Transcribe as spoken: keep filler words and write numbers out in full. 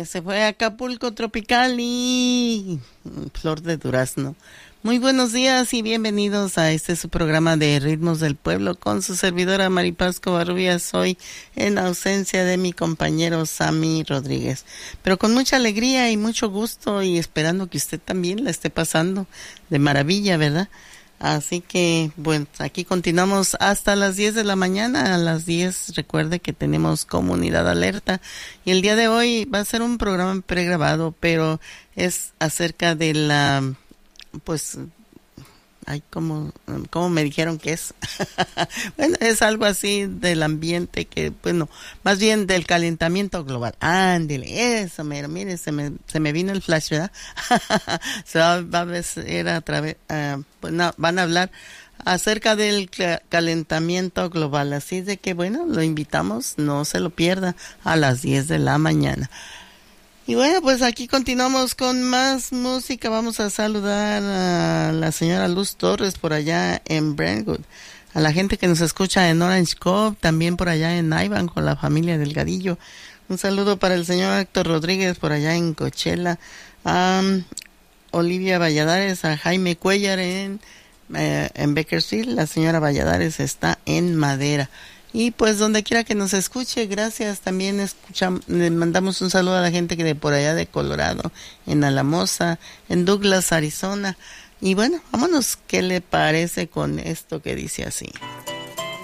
que se fue a Acapulco Tropical y Flor de Durazno. Muy buenos días y bienvenidos a este su programa de Ritmos del Pueblo con su servidora Maripaz Covarrubias, hoy en ausencia de mi compañero Sammy Rodríguez, pero con mucha alegría y mucho gusto y esperando que usted también la esté pasando de maravilla, ¿verdad? Así que, bueno, aquí continuamos hasta las diez de la mañana. A las diez, recuerde que tenemos Comunidad Alerta. Y el día de hoy va a ser un programa pregrabado, pero es acerca de la, pues, ay, ¿cómo, cómo me dijeron que es? Bueno, es algo así del ambiente que, bueno, más bien del calentamiento global. Ándele, eso, mira, mire, se me, se me vino el flash, ¿verdad? Se va, va a ver a través, uh, pues no, van a hablar acerca del calentamiento global. Así de que, bueno, lo invitamos, no se lo pierda, a las diez de la mañana. Y bueno, pues aquí continuamos con más música. Vamos a saludar a la señora Luz Torres por allá en Brentwood, a la gente que nos escucha en Orange Cove, también por allá en Ivan con la familia Delgadillo. Un saludo para el señor Héctor Rodríguez por allá en Coachella, a um, Olivia Valladares, a Jaime Cuellar en, eh, en Bakersfield. La señora Valladares está en Madera. Y pues donde quiera que nos escuche, gracias. También escuchamos, le mandamos un saludo a la gente que de por allá de Colorado, en Alamosa, en Douglas, Arizona. Y bueno, vámonos, ¿qué le parece con esto que dice así?